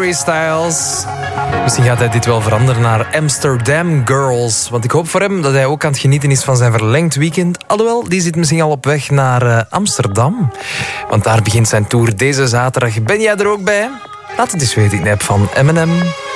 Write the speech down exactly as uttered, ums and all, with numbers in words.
Harry Styles. Misschien gaat hij dit wel veranderen naar Amsterdam Girls. Want ik hoop voor hem dat hij ook aan het genieten is van zijn verlengd weekend. Alhoewel, die zit misschien al op weg naar uh, Amsterdam. Want daar begint zijn tour deze zaterdag. Ben jij er ook bij? Laat het eens weten in de app van M en M.